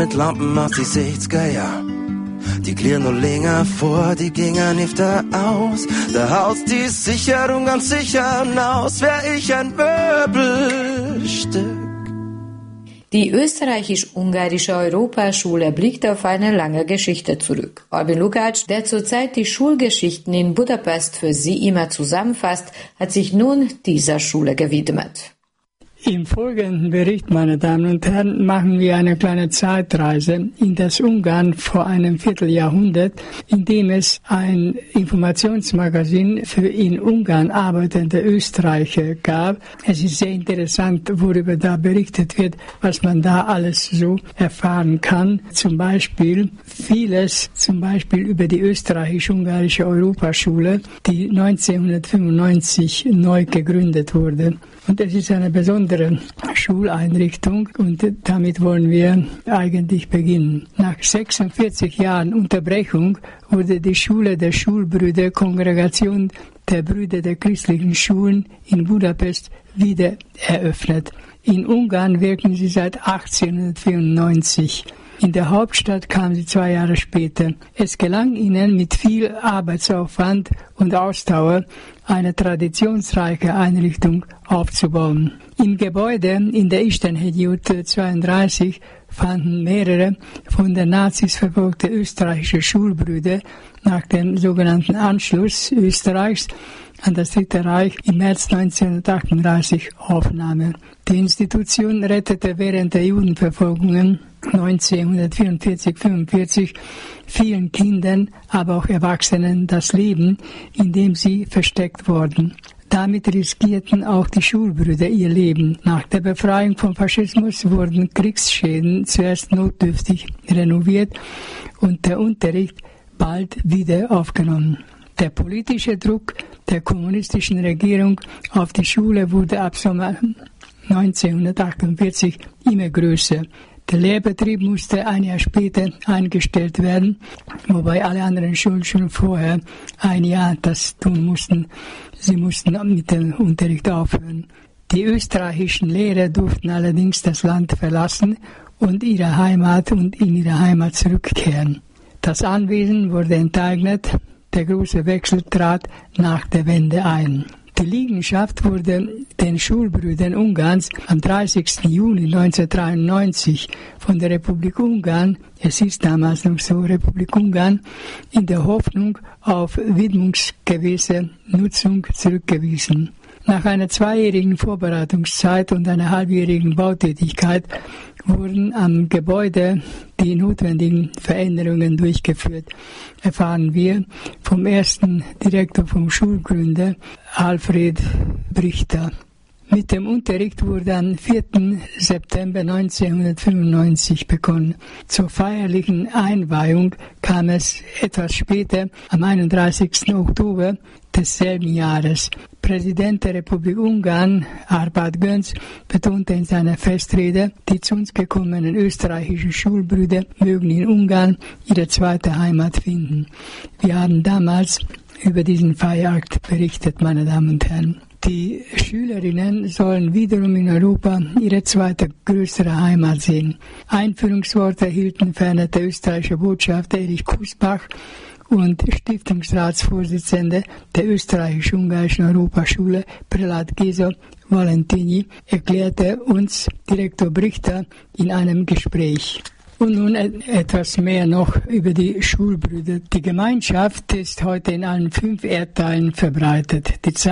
mit Lampen aus die 60er Jahr. Die glieren noch länger vor, die gingen nicht da aus. Der Haus, die Sicherung ganz sicher aus, wär ich ein Möbelstück. Die österreichisch-ungarische Europaschule blickt auf eine lange Geschichte zurück. Albin Lukács, der zurzeit die Schulgeschichten in Budapest für Sie immer zusammenfasst, hat sich nun dieser Schule gewidmet. Im folgenden Bericht, meine Damen und Herren, machen wir eine kleine Zeitreise in das Ungarn vor einem Vierteljahrhundert, in dem es ein Informationsmagazin für in Ungarn arbeitende Österreicher gab. Es ist sehr interessant, worüber da berichtet wird, was man da alles so erfahren kann. Zum Beispiel über die österreichisch-ungarische Europaschule, die 1995 neu gegründet wurde. Und es ist eine besondere Schuleinrichtung und damit wollen wir eigentlich beginnen. Nach 46 Jahren Unterbrechung wurde die Schule der Schulbrüder, Kongregation der Brüder der christlichen Schulen in Budapest wieder eröffnet. In Ungarn wirken sie seit 1894. In der Hauptstadt kam sie 2 Jahre später. Es gelang ihnen mit viel Arbeitsaufwand und Ausdauer, eine traditionsreiche Einrichtung aufzubauen. Im Gebäude in der Istenhegyút 32 fanden mehrere von den Nazis verfolgte österreichische Schulbrüder nach dem sogenannten Anschluss Österreichs an das Dritte Reich im März 1938 Aufnahme. Die Institution rettete während der Judenverfolgungen 1944-45 vielen Kindern, aber auch Erwachsenen das Leben, indem sie versteckt wurden. Damit riskierten auch die Schulbrüder ihr Leben. Nach der Befreiung vom Faschismus wurden Kriegsschäden zuerst notdürftig renoviert und der Unterricht bald wieder aufgenommen. Der politische Druck der kommunistischen Regierung auf die Schule wurde ab Sommer 1948 immer größer. Der Lehrbetrieb musste ein Jahr später eingestellt werden, wobei alle anderen Schulen schon vorher ein Jahr das tun mussten. Sie mussten mit dem Unterricht aufhören. Die österreichischen Lehrer durften allerdings das Land verlassen und in ihre Heimat zurückkehren. Das Anwesen wurde enteignet. Der große Wechsel trat nach der Wende ein. Die Liegenschaft wurde den Schulbrüdern Ungarns am 30. Juni 1993 von der Republik Ungarn, es ist damals noch so Republik Ungarn, in der Hoffnung auf widmungsgemäße Nutzung zurückgewiesen. Nach einer 2-jährigen Vorbereitungszeit und einer halbjährigen Bautätigkeit wurden am Gebäude die notwendigen Veränderungen durchgeführt, erfahren wir vom ersten Direktor, vom Schulgründer Alfred Brichter. Mit dem Unterricht wurde am 4. September 1995 begonnen. Zur feierlichen Einweihung kam es etwas später, am 31. Oktober desselben Jahres. Präsident der Republik Ungarn, Árpád Göncz, betonte in seiner Festrede, die zu uns gekommenen österreichischen Schulbrüder mögen in Ungarn ihre zweite Heimat finden. Wir haben damals über diesen Feierakt berichtet, meine Damen und Herren. Die Schülerinnen sollen wiederum in Europa ihre zweite größere Heimat sehen. Einführungsworte erhielten ferner der österreichische Botschafter Erich Kußbach und Stiftungsratsvorsitzende der österreichisch-ungarischen Europaschule, Prälat Géza Valentini, erklärte uns Direktor Brichter in einem Gespräch. Und nun etwas mehr noch über die Schulbrüder. Die Gemeinschaft ist heute in allen 5 Erdteilen verbreitet. Die